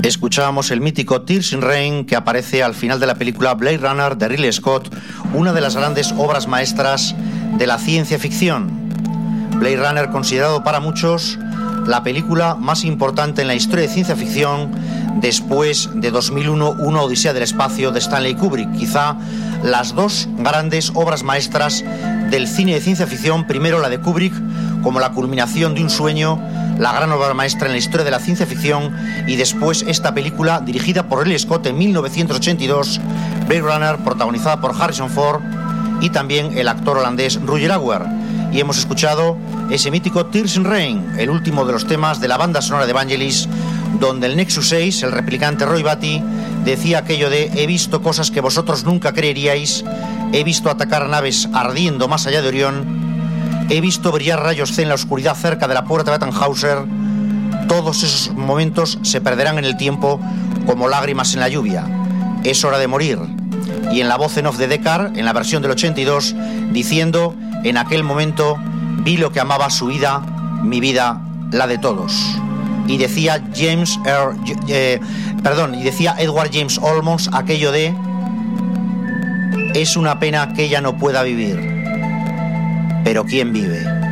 Escuchábamos el mítico Tears in Rain, que aparece al final de la película Blade Runner de Ridley Scott, una de las grandes obras maestras de la ciencia ficción. Blade Runner, considerado para muchos la película más importante en la historia de ciencia ficción después de 2001, Una Odisea del Espacio de Stanley Kubrick. Quizá las dos grandes obras maestras del cine de ciencia ficción, primero la de Kubrick como la culminación de un sueño, la gran obra maestra en la historia de la ciencia ficción, y después esta película dirigida por Ridley Scott en 1982, Blade Runner, protagonizada por Harrison Ford y también el actor holandés Roger Hauer. Y hemos escuchado ese mítico Tears in Rain, el último de los temas de la banda sonora de Vangelis, donde el Nexus 6, el replicante Roy Batty, decía aquello de: he visto cosas que vosotros nunca creeríais, he visto atacar naves ardiendo más allá de Orión, he visto brillar rayos C en la oscuridad cerca de la puerta de Tannhauser. Todos esos momentos se perderán en el tiempo como lágrimas en la lluvia. Es hora de morir. Y en la voz en off de Deckard, en la versión del 82, diciendo: en aquel momento vi lo que amaba su vida, mi vida, la de todos. Y decía Edward James Olmos aquello de: es una pena que ella no pueda vivir, pero ¿quién vive?